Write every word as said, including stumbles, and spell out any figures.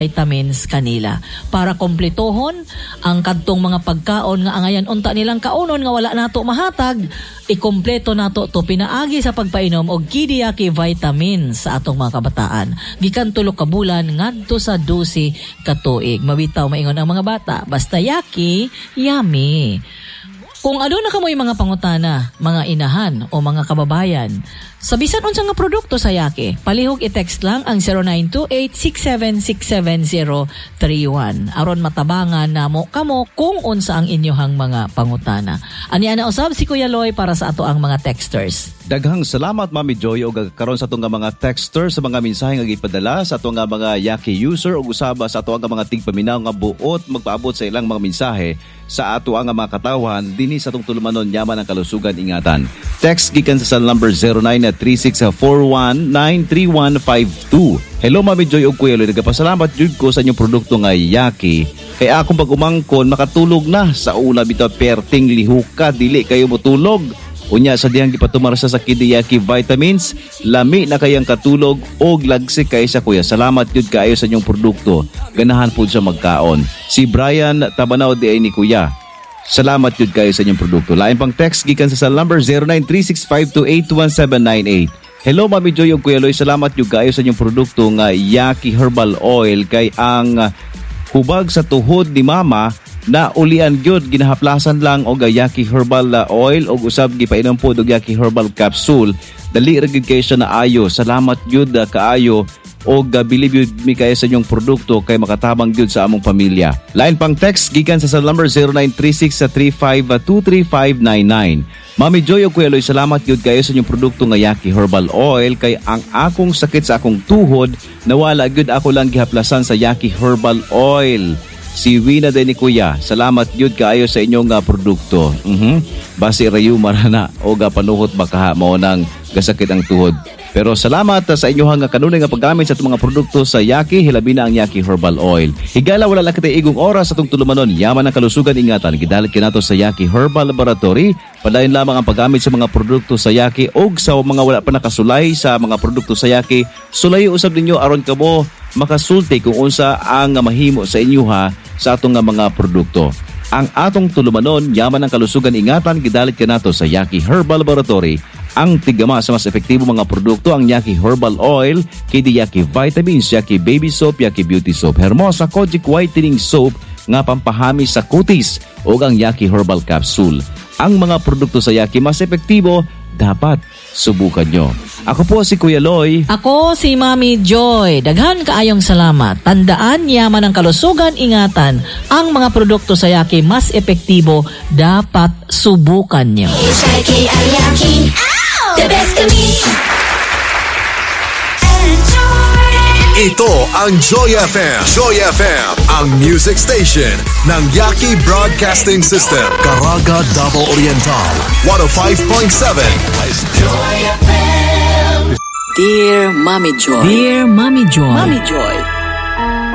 vitamins kanila para kompletohon ang kadtong mga pagkaon nga angayan unta nilang kaunon nga wala nato mahatag, ikompleto nato to pinaagi sa pagpainom og Kidiyaki vitamins sa atong mga kabataan gikan tulo ka bulan ngadto sa dose ka tuig. Mabitaw maingon ang mga bata, basta yaki yummy. Kung aduna kamoy mga pangutana, mga inahan o mga kababayan, sa bisan unsa nga produkto sa Yaki, palihog i-text lang ang zero nine two eight six seven six seven zero three one. Aron matabangan namo kamo kung unsa ang inyohang mga pangutana. Ani ana usab si Kuya Loy para sa ato ang mga texters. Daghang salamat Mami Joy og karon sa atong mga texters sa mga mensahe nga gipadala sa atong mga Yaki user ug usaba sa ato nga mga tigpaminaw nga buot magpaabot sa ilang mga mensahe sa ato ang mga katawan dinhi sa atong tulumanon yaman ang kalusugan ingatan. Text gikan sa cell number zero nine three six four one nine three one five two. Hello Mami Joy ug Kuya Loy, nagapasalamat jud ko sa inyong produkto nga Yaki. Kay akong pag umangkon makatulog na sa una bitaw perting lihuka dili kayo motulog. Unya sa dihang gipatumar sa Kidiyaki vitamins, lami na kayang katulog og lagsi kay sa kuya. Salamat jud kaayo sa inyong produkto. Ganahan pud sa magkaon. Si Brian Tabanaw di ay ni kuya. Salamat jud kayo sa inyong produkto. Lain pang text gikan sa cell number zero nine three six five two eight one seven nine eight. Hello Mami Joy ug Kuya Loy, salamat jud kayo sa inyong produkto nga Yaki Herbal Oil kay ang hubag sa tuhod ni mama na ulian gyud ginahaplasan lang og Yaki Herbal Oil og usab gipainom pod og Yaki Herbal Capsule. Dali ra gyud kay siya naayo. Salamat gyud kaayo og bilib gyud mi kay sa inyong produkto kay makatabang gyud sa among pamilya. Line pang text gikan sa cell number zero nine three six three five two three five nine nine. Mami Joy ug Kuya Loy, salamat gyud kayo sa inyong produkto nga Yaki Herbal Oil kay ang akong sakit sa akong tuhod nawala gyud ako lang gihaplasan sa Yaki Herbal Oil. Si Wina din ni Kuya, salamat yun kaayo sa inyong uh, produkto. Uh-huh. Basi rayo marana o panuhot baka mao nang gasakit ang tuhod. Pero salamat uh, sa inyong nga kanunay nga paggamit sa itong mga produkto sa Yaki, hilabi na ang Yaki Herbal Oil. Higala wala lang kitay igong oras sa itong tulumanon, yaman ang kalusugan ingatan. Gidalit kinato sa Yaki Herbal Laboratory. Padayon lamang ang paggamit sa mga produkto sa Yaki og sa mga wala pa nakasulay sa mga produkto sa Yaki. Sulayo usab ninyo aron kamo makasulti kung unsa ang mahimo sa inyo ha sa atong mga produkto. Ang atong tulumanon, yaman ang kalusugan ingatan, gidalit kanato sa Yaki Herbal Laboratory. Ang tigama sa mas epektibo mga produkto ang Yaki Herbal Oil, Kidiyaki Vitamins, Yaki Baby Soap, Yaki Beauty Soap, Hermosa Kojic Whitening Soap nga pampahami sa kutis o ang Yaki Herbal Capsule. Ang mga produkto sa Yaki mas epektibo, dapat subukan nyo. Ako po si Kuya Loy. Ako si Mami Joy. Daghan kaayong salamat. Tandaan, yaman ang kalusugan, ingatan. Ang mga produkto sa Yaki mas epektibo, dapat subukan nyo. The best to me. Ito ang Joy F M. Joy F M, ang music station ng Yaki Broadcasting System. Caraga, Davao Oriental. one oh five point seven. Joy F M. Dear Mommy Joy. Dear Mommy Joy. Mommy Joy.